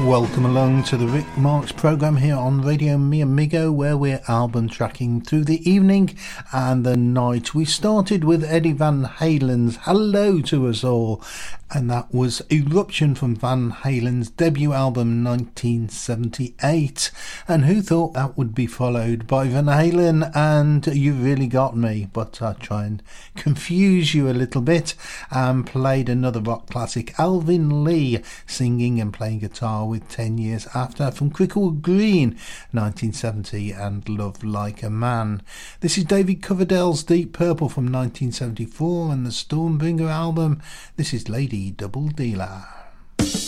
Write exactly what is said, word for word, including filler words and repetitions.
Welcome along to the Rick Marks programme here on Radio Mi Amigo, where we're album tracking through the evening and the night. We started with Eddie Van Halen's Hello to Us All, and that was Eruption from Van Halen's debut album nineteen seventy-eight. And who thought that would be followed by Van Halen and You Really Got Me? But I try and confuse you a little bit and played another rock classic, Alvin Lee singing and playing guitar with ten years After from Crickle Green nineteen seventy and Love Like a Man. This is David Coverdale's Deep Purple from nineteen seventy-four and the Stormbringer album. This is Lady Double Dealer.